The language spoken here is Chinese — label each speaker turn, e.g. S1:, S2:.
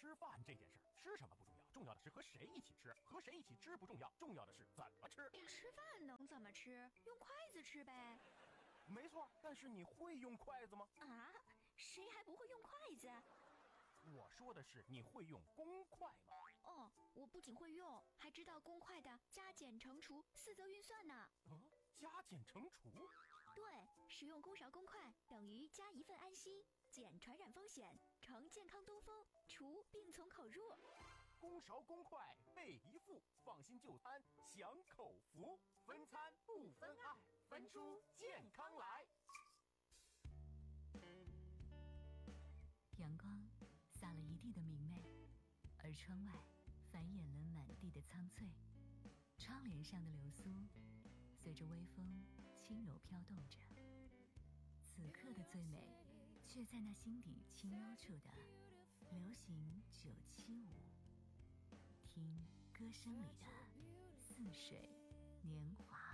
S1: 吃饭这件事儿，吃什么不重要，重要的是和谁一起吃。和谁一起吃不重要，重要的是怎么吃。
S2: 吃饭能怎么吃？用筷子吃呗。
S1: 没错，但是你会用筷子吗？
S2: 啊，谁还不会用筷子？
S1: 我说的是你会用公筷吗？
S2: 哦，我不仅会用，还知道公筷的加减乘除四则运算呢。
S1: 加减乘除？
S2: 对，使用公勺公筷等于加一份安心，减传染风险，乘健康东风，除病从口入。
S1: 公勺公筷备一副，放心就餐享口福，分餐不分爱，分出健康来。
S3: 阳光洒了一地的明媚，而窗外繁衍了满地的苍翠。窗帘上的流苏随着微风轻柔飘动着，此刻的最美却在那心底轻幽处的流行975，听歌声里的似水年华。